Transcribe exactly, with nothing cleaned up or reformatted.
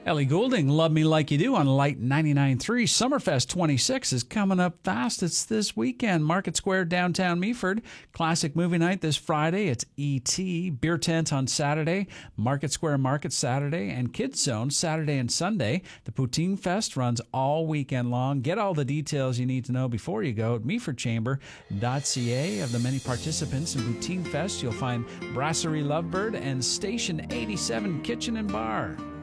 Ellie Goulding, Love Me Like You Do on Light ninety-nine point three. Summerfest twenty-six is coming up fast. It's this weekend. Market Square, downtown Meaford. Classic movie night this Friday. It's E T Beer Tent on Saturday. Market Square Market Saturday. And Kids Zone Saturday and Sunday. The Poutine Fest runs all weekend long. Get all the details you need to know before you go at meaford chamber dot c a. Of the many participants in Poutine Fest, you'll find Brasserie Lovebird and Station eighty-seven Kitchen and Bar.